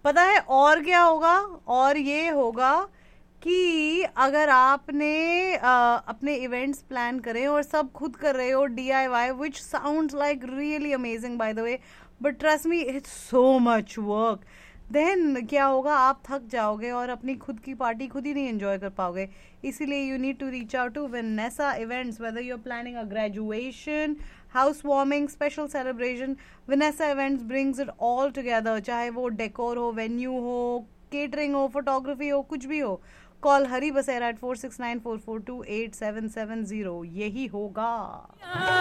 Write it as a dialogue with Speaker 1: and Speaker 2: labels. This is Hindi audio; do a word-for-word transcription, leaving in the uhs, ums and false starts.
Speaker 1: पता है और क्या होगा? और ये होगा कि अगर आपने uh, अपने इवेंट्स प्लान करे और सब खुद कर रहे हो, D I Y, which sounds like really amazing by the way, but trust me it's so much work, then क्या होगा? आप थक जाओगे और अपनी खुद की पार्टी खुद ही नहीं एंजॉय कर पाओगे. इसीलिए you need to reach out to Vanessa Events, whether you're planning a graduation, housewarming, special celebration. Vanessa Events brings it all together. चाहे वो डेकोर हो, वेन्यू हो, केटरिंग हो, फोटोग्राफी हो, कुछ भी हो. कॉल हरी बसेरा eight four six nine four four to eight seven seven zero. यही होगा.